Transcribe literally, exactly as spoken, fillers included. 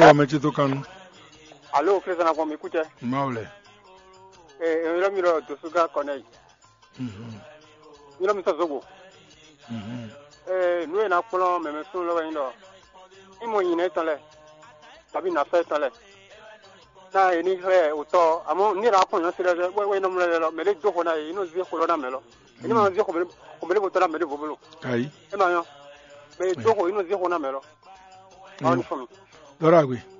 wa mechitu kanu. Allô, président, comment m'écoutez? Maule. Eh, il a mis le dosuga connaît. Mhm. Il a mis ça zogo. Mhm. Eh, nous, on a pour l'homme, mais sur le vin. Il m'a dit, il est tabi na fait tale. Na, il est autant. À mon ni la pointe, c'est le ouais, ouais, non, mais les deux, on a une autre vie pour la melo. Il m'a dit qu'on me le vote là, mais le volo. Aïe. Eh bien, mais deux, une autre vie pour la melo. Ah, une famille. Doragui.